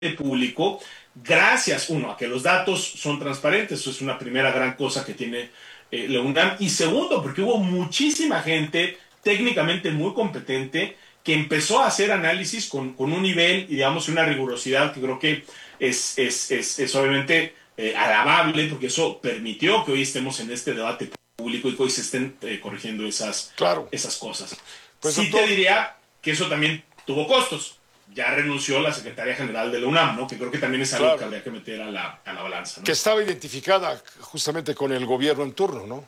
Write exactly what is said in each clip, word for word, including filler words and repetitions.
público, gracias, uno, a que los datos son transparentes. Eso es una primera gran cosa que tiene eh, la UNAM, y segundo, porque hubo muchísima gente técnicamente muy competente que empezó a hacer análisis con, con un nivel y, digamos, una rigurosidad que creo que es, es, es, es obviamente eh, alabable, porque eso permitió que hoy estemos en este debate público y que hoy se estén eh, corrigiendo esas, claro. esas cosas. Pues, sí doctor, te diría que eso también tuvo costos. Ya renunció la secretaria general de la UNAM, ¿no? Que creo que también es algo claro. que habría que meter a la, a la balanza, ¿no? Que estaba identificada justamente con el gobierno en turno, ¿no?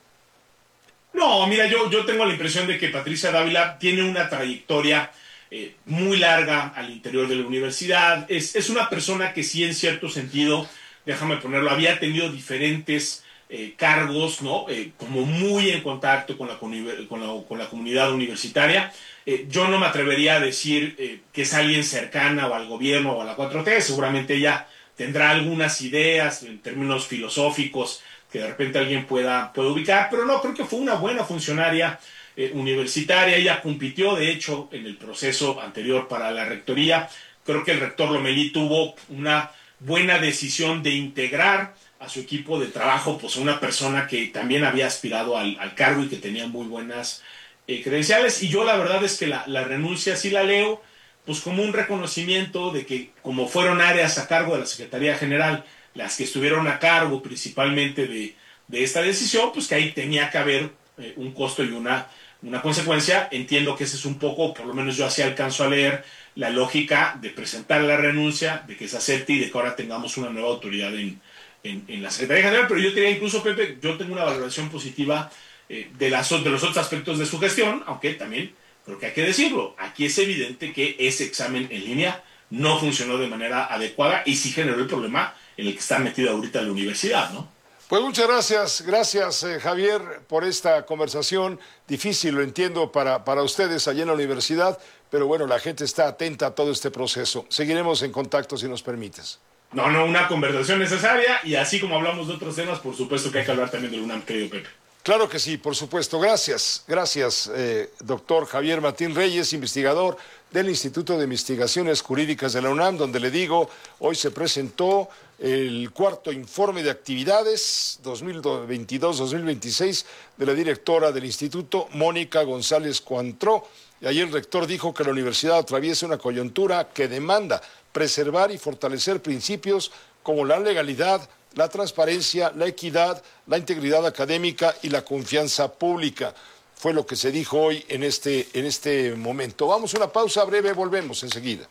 No, mira, yo, yo tengo la impresión de que Patricia Dávila tiene una trayectoria eh, muy larga al interior de la universidad. Es, es una persona que sí, en cierto sentido, déjame ponerlo, había tenido diferentes eh, cargos, ¿no? Eh, como muy en contacto con la, con la, con la comunidad universitaria. Eh, yo no me atrevería a decir eh, que es alguien cercana o al gobierno o a la cuatro T. Seguramente ella tendrá algunas ideas en términos filosóficos que de repente alguien pueda, pueda ubicar, pero no, creo que fue una buena funcionaria eh, universitaria. Ella compitió, de hecho, en el proceso anterior para la rectoría. Creo que el rector Lomelí tuvo una buena decisión de integrar a su equipo de trabajo, pues una persona que también había aspirado al, al cargo y que tenía muy buenas eh, credenciales. Y yo la verdad es que la, la renuncia sí la leo pues como un reconocimiento de que, como fueron áreas a cargo de la Secretaría General las que estuvieron a cargo principalmente de, de esta decisión, pues que ahí tenía que haber eh, un costo y una, una consecuencia. Entiendo que ese es un poco, por lo menos yo así alcanzo a leer, la lógica de presentar la renuncia, de que se acepte y de que ahora tengamos una nueva autoridad en, en, en la Secretaría General. Pero yo diría incluso, Pepe, yo tengo una valoración positiva eh, de, las, de los otros aspectos de su gestión, aunque también creo que hay que decirlo. Aquí es evidente que ese examen en línea no funcionó de manera adecuada y sí generó el problema en el que está metida ahorita la universidad, ¿no? Pues muchas gracias, gracias eh, Javier, por esta conversación. Difícil, lo entiendo, para, para ustedes allá en la universidad, pero bueno, la gente está atenta a todo este proceso. Seguiremos en contacto si nos permites. No, no, una conversación necesaria, y así como hablamos de otros temas, por supuesto que hay que hablar también de la UNAM, querido Pepe. Claro que sí, por supuesto. Gracias, gracias, eh, doctor Javier Martín Reyes, investigador del Instituto de Investigaciones Jurídicas de la UNAM, donde le digo, hoy se presentó el cuarto informe de actividades dos mil veintidós dos mil veintiséis de la directora del instituto, Mónica González Cuantró. Y ahí el rector dijo que la universidad atraviesa una coyuntura que demanda preservar y fortalecer principios como la legalidad, la transparencia, la equidad, la integridad académica y la confianza pública. Fue lo que se dijo hoy en este, en este momento. Vamos a una pausa breve, volvemos enseguida.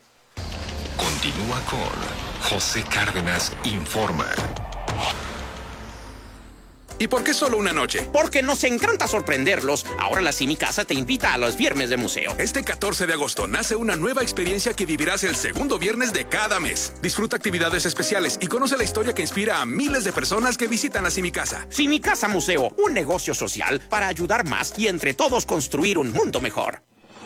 Continúa con José Cárdenas Informa. ¿Y por qué solo una noche? Porque nos encanta sorprenderlos. Ahora la Cinicasa te invita a los viernes de museo. Este catorce de agosto nace una nueva experiencia que vivirás el segundo viernes de cada mes. Disfruta actividades especiales y conoce la historia que inspira a miles de personas que visitan la Cinicasa. Cinicasa Museo, un negocio social para ayudar más y entre todos construir un mundo mejor.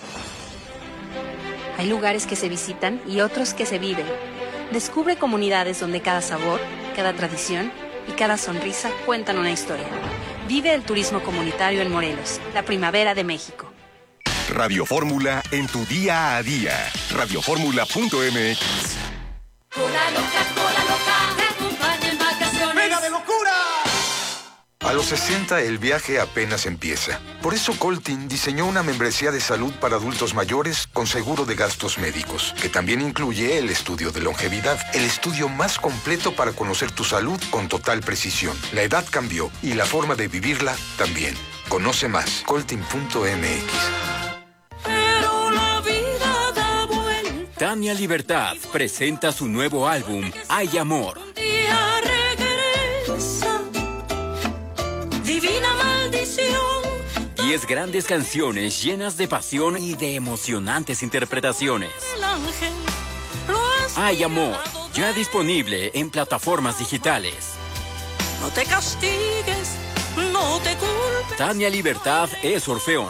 Hay lugares que se visitan y otros que se viven. Descubre comunidades donde cada sabor, cada tradición y cada sonrisa cuentan una historia. Vive el turismo comunitario en Morelos, la primavera de México. Radio Fórmula en tu día a día. radio fórmula punto m x. Cola loca, cola loca, te acompaña en vacaciones. ¡Venga de locura! A los sesenta el viaje apenas empieza. Por eso Coltin diseñó una membresía de salud para adultos mayores con seguro de gastos médicos, que también incluye el estudio de longevidad, el estudio más completo para conocer tu salud con total precisión. La edad cambió y la forma de vivirla también. Conoce más, coltin punto m x. Pero la vida da vuelta. Tania Libertad presenta su nuevo álbum, Hay Amor. Un día regresa, divina maldición. Diez grandes canciones llenas de pasión y de emocionantes interpretaciones. El ángel lo has Hay Amor, mirado ya de- disponible en plataformas digitales. No te castigues, no te culpes. Tania Libertad es Orfeón.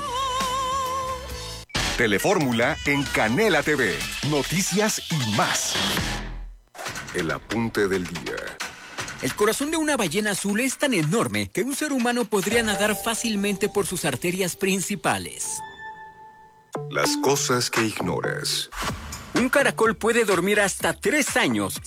Telefórmula en Canela T V. Noticias y más. El apunte del día. El corazón de una ballena azul es tan enorme que un ser humano podría nadar fácilmente por sus arterias principales. Las cosas que ignoras. Un caracol puede dormir hasta tres años